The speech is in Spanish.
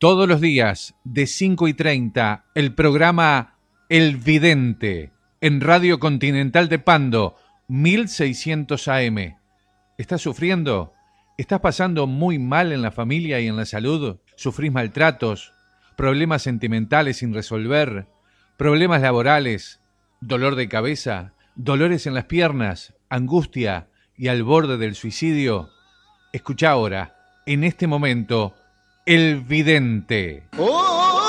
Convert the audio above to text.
Todos los días de 5:30, el programa El Vidente en Radio Continental de Pando, 1600 AM. ¿Estás sufriendo? ¿Estás pasando muy mal en la familia y en la salud? ¿Sufrís maltratos? ¿Problemas sentimentales sin resolver? ¿Problemas laborales? ¿Dolor de cabeza? ¿Dolores en las piernas? ¿Angustia? ¿Y al borde del suicidio? Escucha ahora, en este momento, El Vidente. ¡Oh!